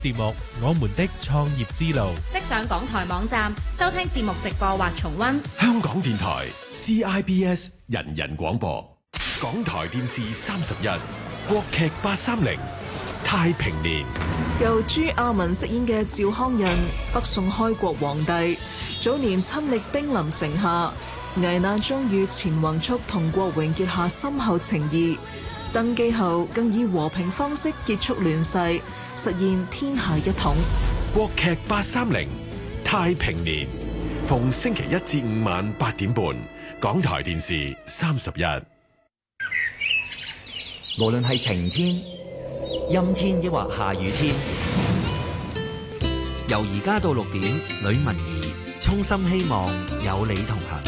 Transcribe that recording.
節目《我們的創業之路》， 即上港台網站收聽節目直播或重溫。 香港電台 CIBS 人人廣播，港台電視31，國劇830太平年， 由朱亞文飾演嘅趙匡胤，北宋開國皇帝，早年親歷兵臨城下，危難中與錢弘速同郭榮結下深厚情誼。登基後更以和平方式結束亂世，實現天下一統。 國劇830太平年，逢星期1至5晚8點半，港台電視31。 無論係晴天、陰天抑或下雨天，由而家到6點，呂文儀衷心希望有你同行。